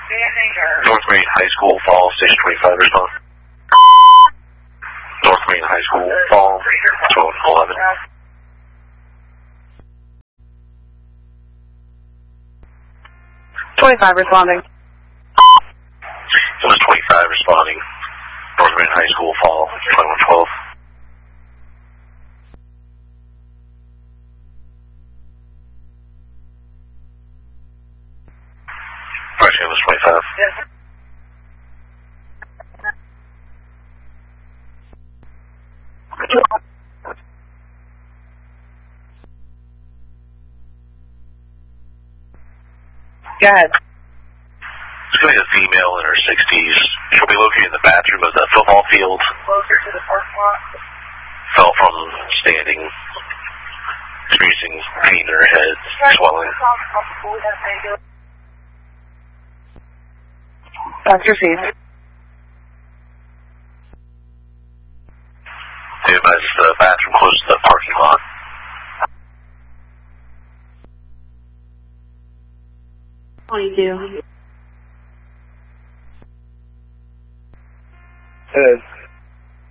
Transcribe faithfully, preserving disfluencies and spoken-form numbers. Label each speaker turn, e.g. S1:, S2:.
S1: North Marine High School, Fall, Station twenty-five, respond. North Marine High School, Fall, twelve eleven.
S2: twenty-five responding.
S1: It was twenty-five responding. North Marine High School, Fall, twenty-one twelve. Actually, it was twenty-five.
S2: Yes. Go ahead.
S1: It's going to be a female in her sixties. She'll be located in the bathroom of the football field.
S2: Closer to the parking lot.
S1: Fell from standing, experiencing pain in her head, swelling.
S2: That's your seat.
S1: They advise the bathroom close to the parking lot.
S2: twenty-two.